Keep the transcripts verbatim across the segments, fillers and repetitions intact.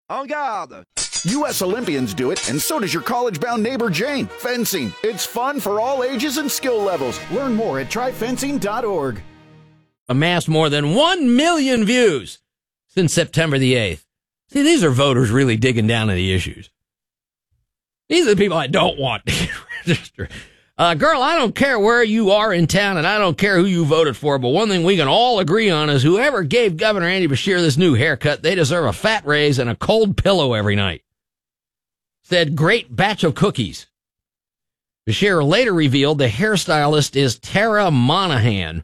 En garde! U S Olympians do it, and so does your college-bound neighbor Jane. Fencing. It's fun for all ages and skill levels. Learn more at try fencing dot org. Amassed more than one million views since September the eighth. See, these are voters really digging down to the issues. These are the people I don't want to register. Uh, girl, I don't care where you are in town, and I don't care who you voted for, but one thing we can all agree on is whoever gave Governor Andy Beshear this new haircut, they deserve a fat raise and a cold pillow every night. Said great batch of cookies. Beshear later revealed the hairstylist is Tara Monahan,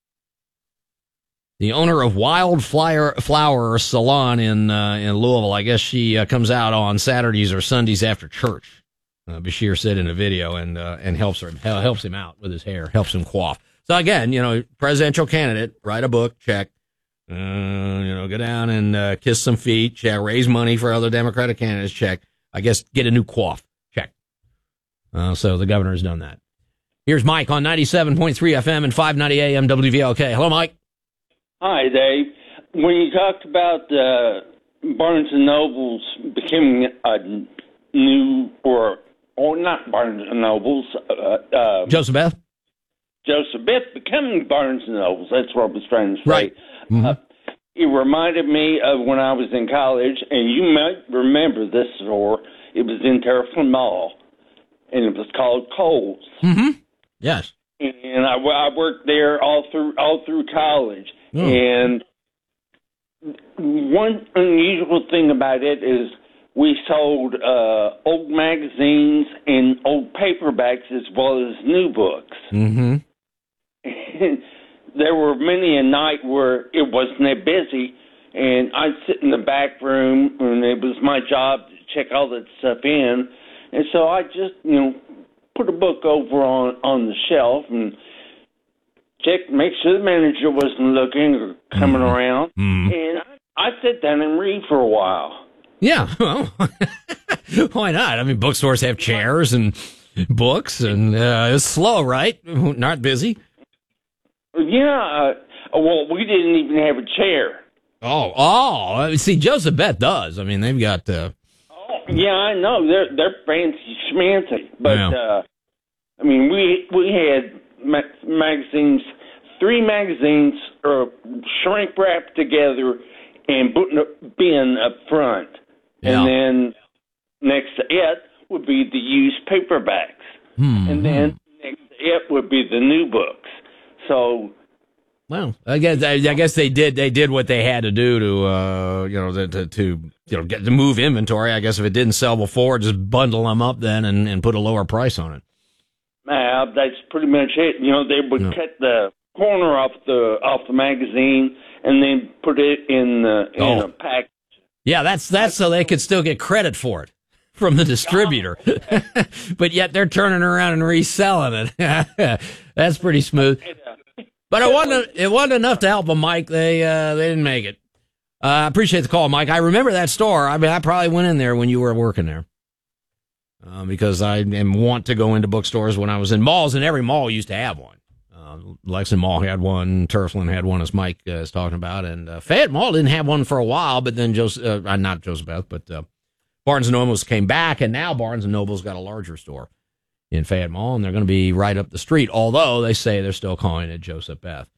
the owner of Wildflower Flower Salon in uh, in Louisville. I guess she uh, comes out on Saturdays or Sundays after church. Uh, Beshear said in a video, and uh, and helps her helps him out with his hair, helps him coif. So again, you know, presidential candidate, write a book, check. Uh, you know, go down and uh, kiss some feet, check. Raise money for other Democratic candidates, check. I guess get a new coif, check. Uh, so the governor has done that. Here's Mike on ninety-seven point three F M and five ninety A M W V L K. Hello, Mike. Hi, Dave. When you talked about uh, Barnes and Noble's becoming a new, or or not Barnes and Noble's, uh, uh, Joseph Beth? Joseph Beth becoming Barnes and Noble's, that's what I was trying to say. Right. Mm-hmm. Uh, it reminded me of when I was in college, and you might remember this store. It was in Terriflin Mall, and it was called Kohl's. Mm-hmm. Yes. And I, I worked there all through all through college. Oh. And one unusual thing about it is we sold uh, old magazines and old paperbacks as well as new books. Mm-hmm. And there were many a night where it wasn't that busy, and I'd sit in the back room, and it was my job to check all that stuff in. And so I just, you know, put a book over on, on the shelf and check, make sure the manager wasn't looking or coming mm. around. Mm. And I, I sit down and read for a while. Yeah, well, why not? I mean, bookstores have chairs and books, and uh, it's slow, right? Not busy. Yeah, uh, well, we didn't even have a chair. Oh, oh, see, Joseph Beth does. I mean, they've got... Uh... Oh, yeah, I know. They're they're fancy schmancy. But, yeah. uh, I mean, we we had ma- magazines, three magazines are shrink wrapped together and put in a bin up front. Yeah. And then next to it would be the used paperbacks. Mm-hmm. And then next to it would be the new books. So, well, I guess I, I guess they did they did what they had to do to uh, you know to, to you know get to move inventory. I guess if it didn't sell before, just bundle them up then and, and put a lower price on it. Uh, that's pretty much it. You know, they would no. cut the corner off the off the magazine and then put it in the in oh. a package. Yeah, that's that's so they could still get credit for it from the distributor, but yet they're turning around and reselling it. That's pretty smooth. But it wasn't it wasn't enough to help them, Mike. They uh, they didn't make it. I uh, appreciate the call, Mike. I remember that store. I mean, I probably went in there when you were working there uh, because I am want to go into bookstores when I was in malls, and every mall used to have one. Uh, Lexington Mall had one, Turflin had one, as Mike uh, is talking about, and uh, Fayette Mall didn't have one for a while, but then Joseph, uh, not Joseph Beth, but uh, Barnes and Noble's came back, and now Barnes and Noble's got a larger store in Fayette Mall, and they're going to be right up the street, although they say they're still calling it Joseph Beth.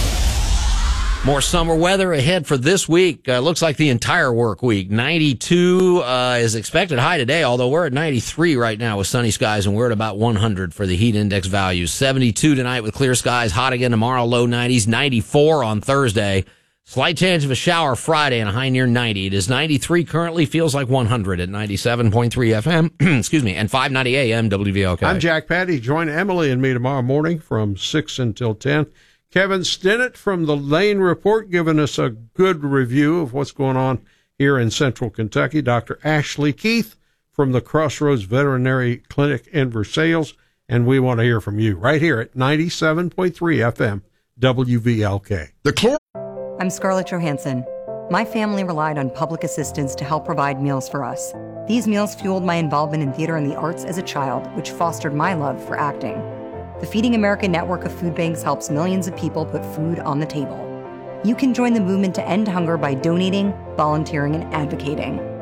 More summer weather ahead for this week. Uh, looks like the entire work week. ninety-two uh, is expected high today, although we're at ninety-three right now with sunny skies, and we're at about one hundred for the heat index values. seventy-two tonight with clear skies, hot again tomorrow, low nineties, ninety-four on Thursday. Slight chance of a shower Friday and a high near ninety. It is ninety-three currently, feels like one hundred at ninety-seven point three F M, excuse me, and five ninety A M W V L K. I'm Jack Patty. Join Emily and me tomorrow morning from six until ten. Kevin Stinnett from the Lane Report giving us a good review of what's going on here in central Kentucky. Doctor Ashley Keith from the Crossroads Veterinary Clinic in Versailles. And we want to hear from you right here at ninety-seven point three F M W V L K. The chlor- I'm Scarlett Johansson. My family relied on public assistance to help provide meals for us. These meals fueled my involvement in theater and the arts as a child, which fostered my love for acting. The Feeding America network of food banks helps millions of people put food on the table. You can join the movement to end hunger by donating, volunteering, and advocating.